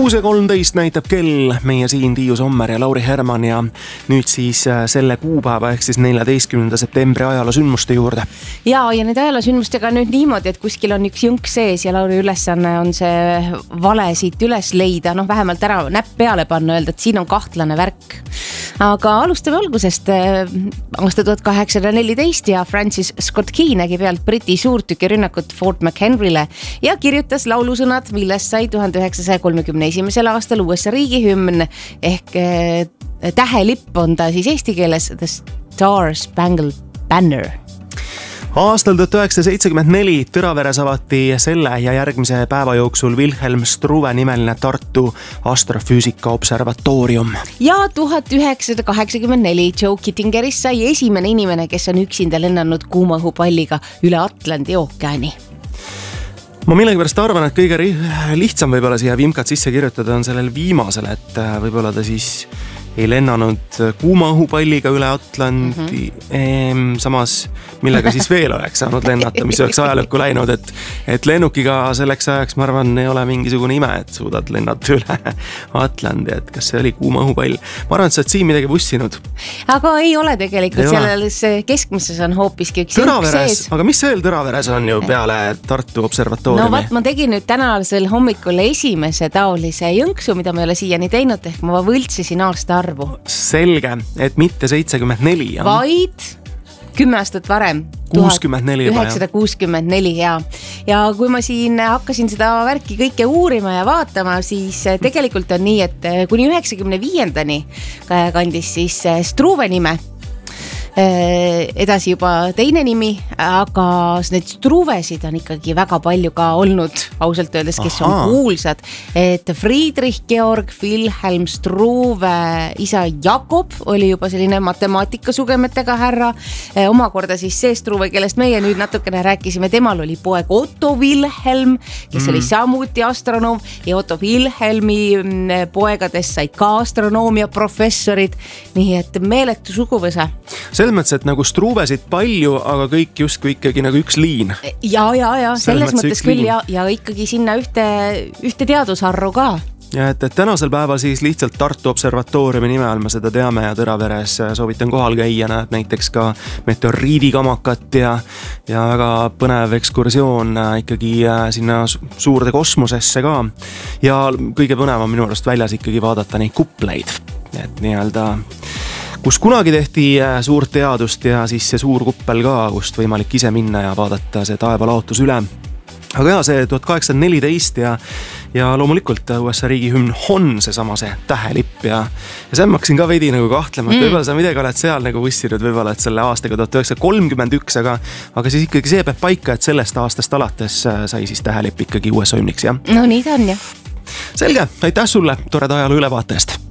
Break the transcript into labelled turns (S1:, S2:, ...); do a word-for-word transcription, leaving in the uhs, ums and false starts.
S1: kuus ja kolmteist näitab kell, meie siin Tiiu Sommer ja Lauri Herman ja nüüd siis selle kuupäeva ehk siis neljateistkümnenda septembri ajaloosündmuste juurde.
S2: Ja, ja need ajaloosündmustega nüüd niimoodi, et kuskil on üks junk sees ja Lauri ülesanne on see vale siit üles leida, noh vähemalt ära näpp peale panna, öelda, et siin on kahtlane värk. Aga alustame algusest. Aasta tuhat kaheksasada neliteist ja Francis Scott Key nägi pealt Briti suurtükirünnakut Fort McHenryle ja kirjutas laulusõnad, millest sai tuhande üheksasaja kolmekümne esimesel aastal U S A riigihümn ehk eh, tähelipp on ta siis eesti keeles The Star Spangled Banner.
S1: Aastal tuhat üheksasada seitsekümmend neli Tõraveres avati selle ja järgmise päeva jooksul Wilhelm Struve nimeline Tartu astrofüüsika observatoorium. Ja
S2: tuhat üheksasada kaheksakümmend neli Joe Kittingerist sai esimene inimene, kes on üksinda lennanud kuumaõhupalliga üle Atlandi ookeani.
S1: Ma millegipärast arvan, et kõige lihtsam võib-olla siia vimkat sisse kirjutada on sellel viimasel, et võib-olla ta siis ei lennanud kuuma õhupalliga üle Atlandi, mm-hmm. eem, samas millega siis veel oleks saanud lennata, mis oleks ajalukku läinud, et, et lennukiga selleks ajaks, ma arvan, ei ole mingisugune ime, et suudad lennata üle Atlandi, et kas see oli kuuma õhupall. Ma arvan, et sa oled siin midagi bussinud.
S2: Aga ei ole tegelikult, selles keskmises on hoopiski üks
S1: Tõraveres, aga mis veel Tõraveres on ju peale Tartu observatooriumi?
S2: No vaat, ma tegin nüüd tänasel hommikul esimese taolise jõnksu, mida ma ei ole siiani teinud, ehk ma võltsisin aasta arvu.
S1: Selge, et mitte seitsekümmend neli. Ja.
S2: Vaid kümme aastat varem.
S1: kuuskümmend neli.
S2: üheksasada kuuskümmend neli, ja. Ja kui ma siin hakkasin seda värki kõike uurima ja vaatama, siis tegelikult on nii, et kuni üheksakümne viiendani kandis siis Struve nime. Edasi juba teine nimi, aga need Struvesid on ikkagi väga palju ka olnud, ausalt öeldes, kes Aha. on kuulsad, et Friedrich Georg Wilhelm Struve isa Jakob oli juba selline matemaatikasugemetega härra, omakorda siis see Struve, kellest meie nüüd natukene rääkisime, temal oli poeg Otto Wilhelm, kes mm. oli samuti astronoom ja Otto Wilhelmi poegadest said ka astronoomia professorid, nii et meeletu suguvõsa.
S1: Selles mõttes, et nagu Struvesid palju, aga kõik justkui ikkagi nagu üks liin.
S2: Ja, ja, ja, selles mõttes küll ja, ja ikkagi sinna ühte, ühte teadusarru ka.
S1: Ja et, et tänasel päeval siis lihtsalt Tartu observatooriumi nime all me seda teame ja Tõraveres soovitan kohal käia, näed näiteks ka meteoriidikamakat ja, ja väga põnev ekskursioon ikkagi sinna suurde kosmosesse ka. Ja kõige põnev on minu arust väljas ikkagi vaadata neid kupleid, et nii-öelda kus kunagi tehti suurt teadust ja siis see suur kuppel ka, kust võimalik ise minna ja vaadata see taevalaotus üle. Aga jah, see tuhat kaheksasada neliteist ja, ja loomulikult U S A riigihümn on see sama see tähelipp ja, ja see maksin ka veidi nagu kahtlema, et mm. võib-olla sa midagi oled seal nagu võssinud võib-olla, et selle aastaga tuhat üheksasada kolmkümmend üks, aga, aga siis ikkagi see peab paika, et sellest aastast alates sai siis tähelipp ikkagi U S A hümniks, jah?
S2: No nii ta on, jah.
S1: Selge, aitäh sulle toreda ajaloo ülevaate eest.